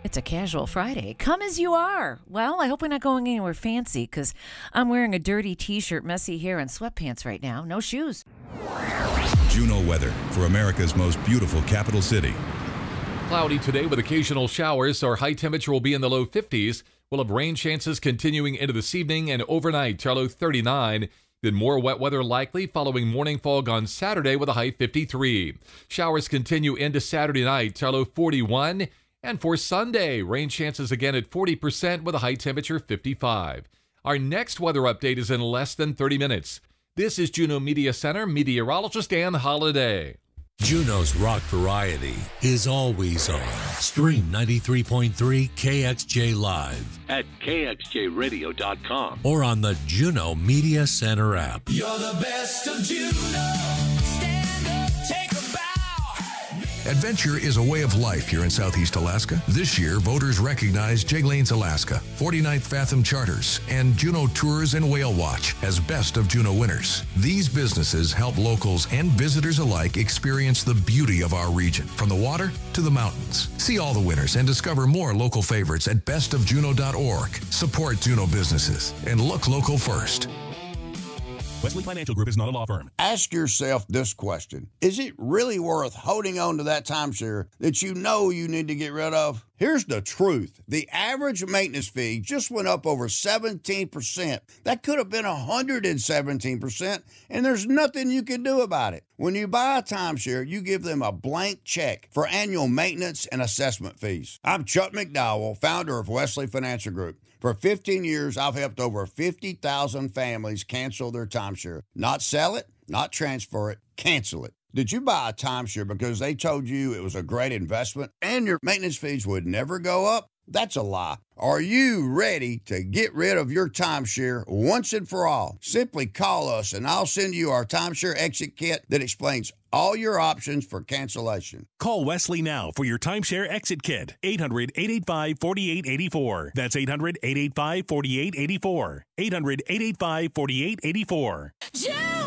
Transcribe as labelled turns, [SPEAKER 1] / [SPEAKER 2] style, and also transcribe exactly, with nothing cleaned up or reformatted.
[SPEAKER 1] It's a casual Friday. Come as you are. Well, I hope we're not going anywhere fancy because I'm wearing a dirty t-shirt, messy hair, and sweatpants right now. No shoes.
[SPEAKER 2] Juneau weather for America's most beautiful capital city.
[SPEAKER 3] Cloudy today with occasional showers. Our high temperature will be in the low fifties. We'll have rain chances continuing into this evening and overnight, our low thirty-nine. Then more wet weather likely following morning fog on Saturday with a high fifty-three. Showers continue into Saturday night, our low forty-one. And for Sunday, rain chances again at forty percent with a high temperature fifty-five. Our next weather update is in less than thirty minutes. This is Juneau Media Center meteorologist Ann Holiday.
[SPEAKER 4] Juneau's rock variety is always on. Stream ninety-three point three K X J Live
[SPEAKER 5] at K X J radio dot com
[SPEAKER 4] or on the Juneau Media Center app.
[SPEAKER 6] You're the best of Juneau. Stand up, take a bow.
[SPEAKER 2] Adventure is a way of life here in Southeast Alaska. This year, voters recognize Jay Lanes Alaska, forty-ninth Fathom Charters, and Juneau Tours and Whale Watch as best of Juneau winners. These businesses help locals and visitors alike experience the beauty of our region, from the water to the mountains. See all the winners and discover more local favorites at best of juneau dot org. Support Juneau businesses and look local first.
[SPEAKER 7] Wesley Financial Group is not a law firm.
[SPEAKER 8] Ask yourself this question. Is it really worth holding on to that timeshare that you know you need to get rid of? Here's the truth. The average maintenance fee just went up over seventeen percent. That could have been one hundred seventeen percent, and there's nothing you can do about it. When you buy a timeshare, you give them a blank check for annual maintenance and assessment fees. I'm Chuck McDowell, founder of Wesley Financial Group. For fifteen years, I've helped over fifty thousand families cancel their timeshare. Not sell it, not transfer it, cancel it. Did you buy a timeshare because they told you it was a great investment and your maintenance fees would never go up? That's a lie. Are you ready to get rid of your timeshare once and for all? Simply call us and I'll send you our timeshare exit kit that explains all your options for cancellation.
[SPEAKER 7] Call Wesley now for your timeshare exit kit. eight hundred, eight eight five, four eight eight four. That's eight hundred, eight eight five, four eight eight four. eight hundred, eight eight five, four eight eight four.